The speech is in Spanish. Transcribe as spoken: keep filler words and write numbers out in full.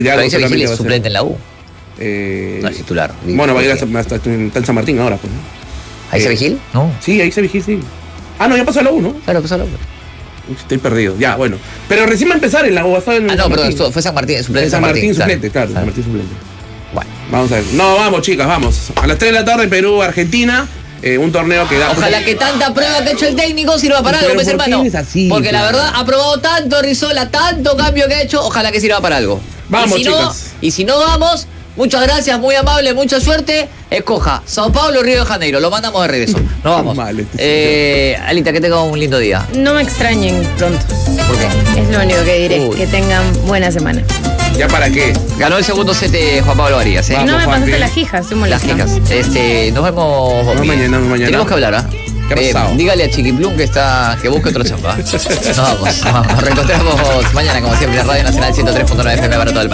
Ya Florencio seguramente Vigil va es a ser. suplente en la U. Eh, No es titular. Bueno, va a ir Porque- hasta, hasta en San Martín ahora, pues, ¿no? ¿Ahí se Eh, Vigil? No. Sí, ahí se Vigil, sí. Ah, no, ya pasó la U, ¿no? Claro, pues habla. Uy, estoy perdido. Ya, bueno. Pero recién va a empezar en la U. En Ah, no, San perdón, Martín. esto fue San Martín, suplente En San Martín. suplente, claro. claro. San Martín suplente. Bueno. Vamos a ver. No, vamos, chicas, vamos. A las tres de la tarde, Perú, Argentina. Eh, un torneo que da. Ojalá que tanta prueba que ha hecho el técnico sirva para Pero algo, pues, ¿por qué hermano. eres así, Porque la claro? verdad ha probado tanto Rizola, tanto cambio que ha hecho, ojalá que sirva para algo. Vamos, y si chicas. No, y si no vamos, muchas gracias, muy amable, mucha suerte. Escoja Sao Paulo, Río de Janeiro, lo mandamos de regreso. Nos vamos. Mal, este eh, Alita, que tenga un lindo día. No me extrañen pronto. ¿Por qué? Es lo único que diré. Uy. Que tengan buena semana. ¿Ya para qué? Ganó el segundo set de Juan Pablo Arias, ¿eh? Vamos, no me Juan, pasaste ¿qué? las hijas, estoy Las molesta. chicas. Este, nos vemos. Nos vemos Miguel. mañana, mañana. Tenemos que hablar, ¿ah? ¿Qué ha Eh, pasado? dígale a Chiquiplum que está que busque otro chamba. Nos vamos, nos vamos. Nos reencontramos mañana, como siempre, en Radio Nacional ciento tres punto nueve F M para todo el país.